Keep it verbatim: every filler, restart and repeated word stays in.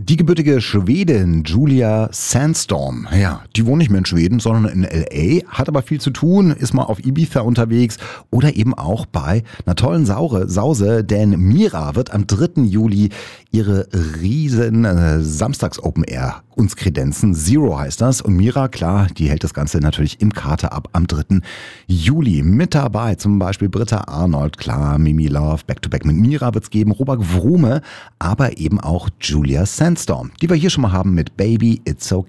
Die gebürtige Schwedin Julia Sandstorm, ja, die wohnt nicht mehr in Schweden, sondern in L A, hat aber viel zu tun, ist mal auf Ibiza unterwegs oder eben auch bei einer tollen Saure, Sause, denn Mira wird am dritten Juli ihre riesen äh, Samstags-Open Air uns kredenzen. Zero heißt das. Und Mira, klar, die hält das Ganze natürlich im Kater ab am dritten Juli. Mit dabei zum Beispiel Britta Arnold, klar, Mimi Love, Back-to-Back mit Mira wird's geben, Robert Wrume, aber eben auch Julia Sandstorm, die wir hier schon mal haben mit Baby It's Okay.